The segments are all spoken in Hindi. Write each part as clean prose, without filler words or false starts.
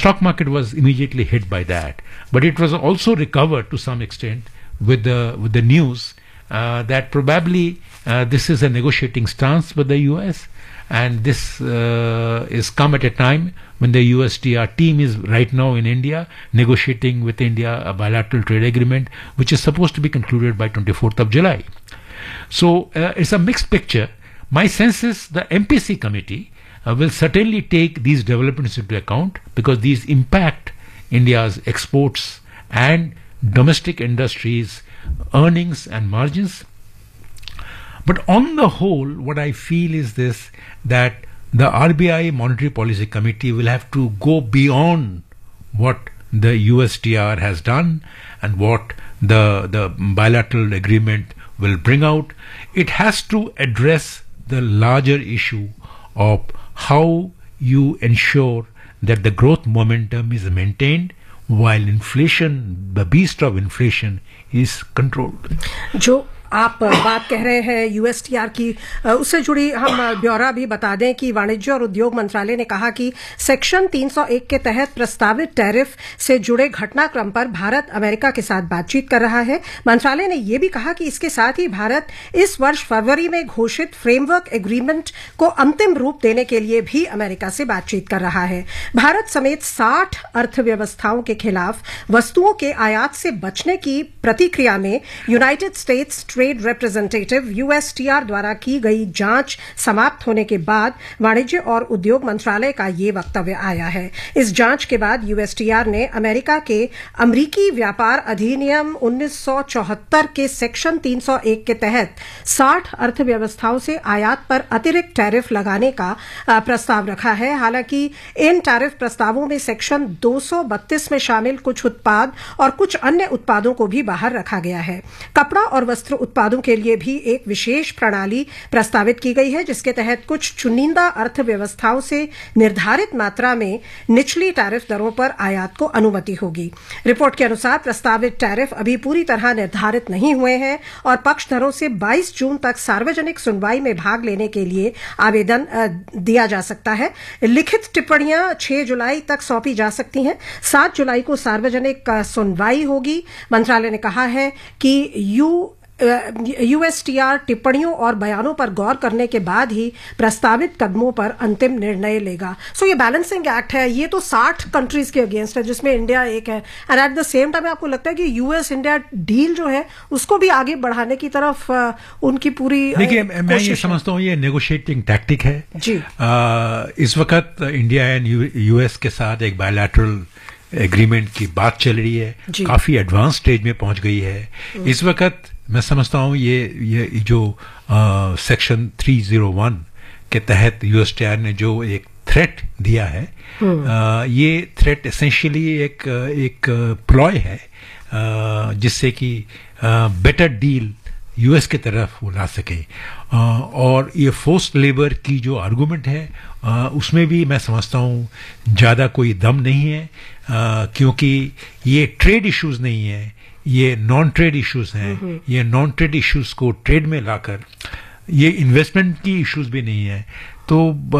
stock market was immediately hit by that, but it was also recovered to some extent with the news that probably this is a negotiating stance with the US, and this is come at a time when the USTR team is right now in India negotiating with India a bilateral trade agreement which is supposed to be concluded by 24th of July. So it's a mixed picture. My sense is the MPC committee will certainly take these developments into account because these impact India's exports and domestic industries' earnings and margins. But on the whole, what I feel is this, that the RBI Monetary Policy Committee will have to go beyond what the USTR has done and what the bilateral agreement will bring out. It has to address the larger issue of how you ensure that the growth momentum is maintained while inflation, the beast of inflation, is controlled. जो आप बात कह रहे हैं यूएसटीआर की, उससे जुड़ी हम ब्यौरा भी बता दें कि वाणिज्य और उद्योग मंत्रालय ने कहा कि सेक्शन 301 के तहत प्रस्तावित टैरिफ से जुड़े घटनाक्रम पर भारत अमेरिका के साथ बातचीत कर रहा है। मंत्रालय ने यह भी कहा कि इसके साथ ही भारत इस वर्ष फरवरी में घोषित फ्रेमवर्क एग्रीमेंट को अंतिम रूप देने के लिए भी अमेरिका से बातचीत कर रहा है। भारत समेत 60 अर्थव्यवस्थाओं के खिलाफ वस्तुओं के आयात से बचने की प्रतिक्रिया में United states trade representative USTR द्वारा की गई जांच समाप्त होने के बाद वाणिज्य और उद्योग मंत्रालय का ये वक्तव्य आया है। इस जांच के बाद यूएसटीआर ने अमेरिका के अमरीकी व्यापार अधिनियम 1974 के सेक्शन 301 के तहत 60 अर्थव्यवस्थाओं से आयात पर अतिरिक्त टैरिफ लगाने का प्रस्ताव रखा है। हालांकि इन टैरिफ प्रस्तावों में सेक्शन 232 में शामिल कुछ उत्पाद और कुछ अन्य उत्पादों को भी बाहर रखा गया है। कपड़ा और वस्त्र उत्पादों के लिए भी एक विशेष प्रणाली प्रस्तावित की गई है, जिसके तहत कुछ चुनिंदा अर्थव्यवस्थाओं से निर्धारित मात्रा में निचली टैरिफ दरों पर आयात को अनुमति होगी। रिपोर्ट के अनुसार प्रस्तावित टैरिफ अभी पूरी तरह निर्धारित नहीं हुए हैं और पक्षधरों से 22 जून तक सार्वजनिक सुनवाई में भाग लेने के लिए आवेदन दिया जा सकता है। लिखित टिप्पणियां 6 जुलाई तक सौंपी जा सकती हैं। 7 जुलाई को सार्वजनिक सुनवाई होगी। मंत्रालय ने कहा है कि यूएसटीआर टिप्पणियों और बयानों पर गौर करने के बाद ही प्रस्तावित कदमों पर अंतिम निर्णय लेगा। सो ये बैलेंसिंग एक्ट है, ये तो 60 कंट्रीज के अगेंस्ट है जिसमें इंडिया एक है, and at the same time आपको लगता है कि यूएस इंडिया डील जो है उसको भी आगे बढ़ाने की तरफ उनकी पूरी देखिए, मैं ये समझता हूँ ये नेगोशिएटिंग टैक्टिक है जी। इस वक्त इंडिया एंड यूएस के साथ एक बायलैटरल एग्रीमेंट की बात चल रही है, काफी एडवांस स्टेज में पहुंच गई है। इस वक्त मैं समझता हूं ये जो सेक्शन 301 के तहत यूएसटीआर ने जो एक थ्रेट दिया है, ये थ्रेट एसेंशियली एक प्लॉय है जिससे कि बेटर डील यूएस की तरफ वो ला सके। और ये फोर्स्ड लेबर की जो आर्गुमेंट है उसमें भी मैं समझता हूँ ज़्यादा कोई दम नहीं है, क्योंकि ये ट्रेड इश्यूज नहीं है, ये नॉन ट्रेड इश्यूज हैं। ये नॉन ट्रेड इश्यूज को ट्रेड में लाकर, ये इन्वेस्टमेंट की इश्यूज भी नहीं है, तो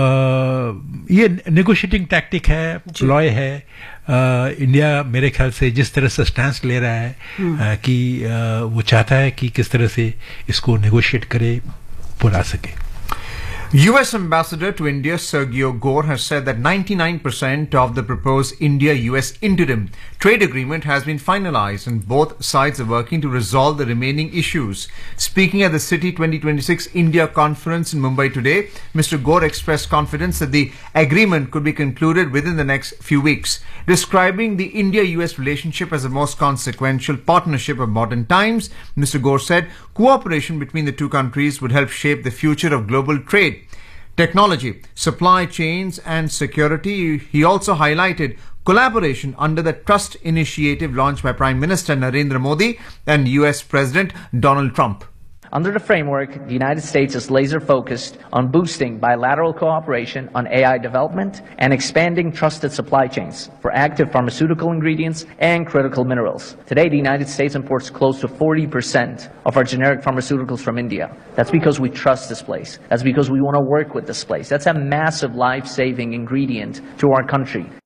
ये नेगोशिएटिंग टैक्टिक है, प्लॉय है। इंडिया मेरे ख्याल से जिस तरह से स्टैंस ले रहा है कि वो चाहता है कि किस तरह से इसको नेगोशिएट करे, बुला सके। US Ambassador to India Sergio Gore has said that 99% of the proposed India-US interim trade agreement has been finalized and both sides are working to resolve the remaining issues. Speaking at the City 2026 India conference in Mumbai today, Mr. Gore expressed confidence that the agreement could be concluded within the next few weeks. Describing the India-US relationship as the most consequential partnership of modern times, Mr. Gore said cooperation between the two countries would help shape the future of global trade, technology, supply chains and security. He also highlighted collaboration under the Trust Initiative launched by Prime Minister Narendra Modi and US President Donald Trump. Under the framework, the United States is laser-focused on boosting bilateral cooperation on AI development and expanding trusted supply chains for active pharmaceutical ingredients and critical minerals. Today, the United States imports close to 40% of our generic pharmaceuticals from India. That's because we trust this place. That's because we want to work with this place. That's a massive life-saving ingredient to our country.